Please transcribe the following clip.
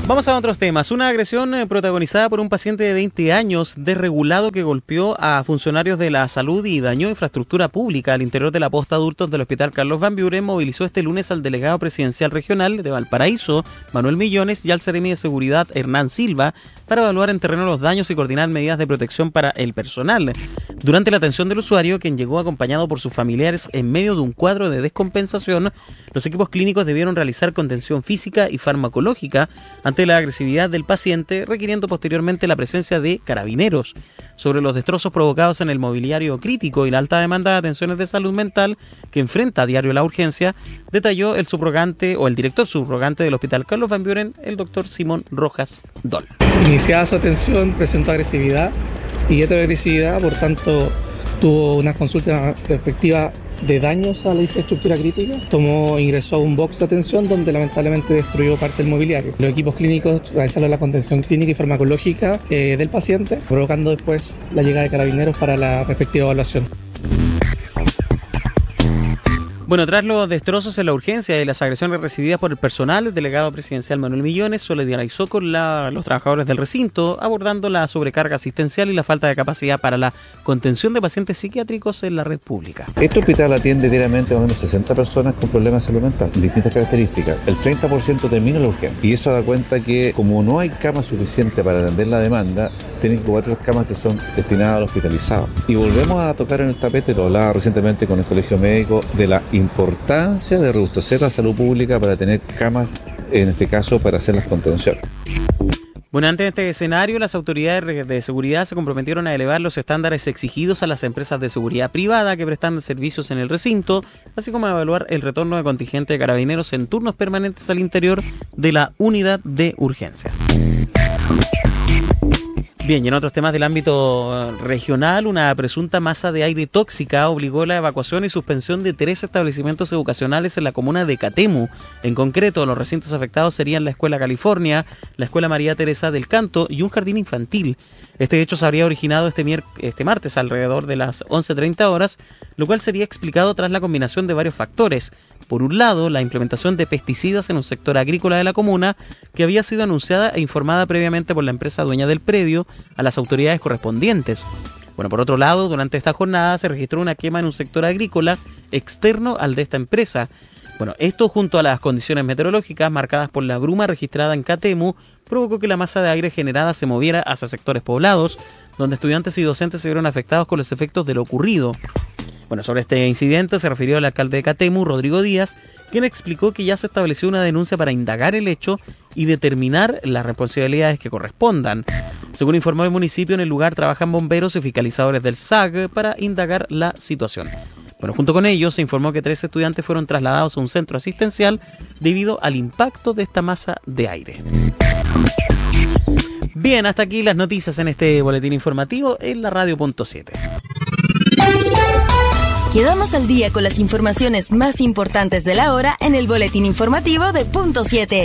Vamos a otros temas. Una agresión protagonizada por un paciente de 20 años desregulado que golpeó a funcionarios de la salud y dañó infraestructura pública al interior de la posta adultos del Hospital Carlos Van Buren movilizó este lunes al delegado presidencial regional de Valparaíso, Manuel Millones, y al seremi de seguridad, Hernán Silva, para evaluar en terreno los daños y coordinar medidas de protección para el personal. Durante la atención del usuario, quien llegó acompañado por sus familiares en medio de un cuadro de descompensación, los equipos clínicos debieron realizar contención física y farmacológica ante la agresividad del paciente, requiriendo posteriormente la presencia de carabineros. Sobre los destrozos provocados en el mobiliario crítico y la alta demanda de atenciones de salud mental que enfrenta a diario la urgencia, detalló el director subrogante del Hospital Carlos Van Buren, el doctor Simón Rojas Dol. Iniciada su atención, presentó agresividad y esta agresividad, por tanto, tuvo una consulta efectiva de daños a la infraestructura crítica. Ingresó a un box de atención donde lamentablemente destruyó parte del mobiliario. Los equipos clínicos realizaron la contención clínica y farmacológica del paciente, provocando después la llegada de carabineros para la respectiva evaluación. Bueno, tras los destrozos en la urgencia y las agresiones recibidas por el personal, el delegado presidencial Manuel Millones solidarizó con los trabajadores del recinto, abordando la sobrecarga asistencial y la falta de capacidad para la contención de pacientes psiquiátricos en la red pública. Este hospital atiende diariamente a unos 60 personas con problemas de salud mental, distintas características. El 30% termina la urgencia. Y eso da cuenta que, como no hay camas suficientes para atender la demanda, tienen que ocupar otras camas que son destinadas al hospitalizado. Y volvemos a tocar en el tapete, lo hablaba recientemente con el Colegio Médico, de la importancia de robustecer la salud pública para tener camas, en este caso, para hacer las contenciones. Bueno, ante este escenario, las autoridades de seguridad se comprometieron a elevar los estándares exigidos a las empresas de seguridad privada que prestan servicios en el recinto, así como a evaluar el retorno de contingente de carabineros en turnos permanentes al interior de la unidad de urgencia. Bien, y en otros temas del ámbito regional, una presunta masa de aire tóxica obligó la evacuación y suspensión de 3 establecimientos educacionales en la comuna de Catemu. En concreto, los recintos afectados serían la Escuela California, la Escuela María Teresa del Canto y un jardín infantil. Este hecho se habría originado este martes alrededor de las 11:30 horas, lo cual sería explicado tras la combinación de varios factores. Por un lado, la implementación de pesticidas en un sector agrícola de la comuna que había sido anunciada e informada previamente por la empresa dueña del predio a las autoridades correspondientes. Bueno, por otro lado, durante esta jornada se registró una quema en un sector agrícola externo al de esta empresa. Bueno, esto junto a las condiciones meteorológicas marcadas por la bruma registrada en Catemu provocó que la masa de aire generada se moviera hacia sectores poblados, donde estudiantes y docentes se vieron afectados con los efectos de lo ocurrido. Bueno, sobre este incidente se refirió el alcalde de Catemu, Rodrigo Díaz, quien explicó que ya se estableció una denuncia para indagar el hecho y determinar las responsabilidades que correspondan. Según informó el municipio, en el lugar trabajan bomberos y fiscalizadores del SAG para indagar la situación. Bueno, junto con ellos se informó que 3 estudiantes fueron trasladados a un centro asistencial debido al impacto de esta masa de aire. Bien, hasta aquí las noticias en este boletín informativo en la Radio.7. Quedamos al día con las informaciones más importantes de la hora en el boletín informativo de Punto 7.